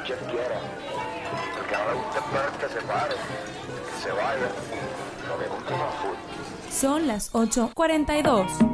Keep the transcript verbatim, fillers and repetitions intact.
Chef quiera. Porque ahora usted espera que se pare, que se vaya. Lo que gusta es full. Son las ocho cuarenta y dos.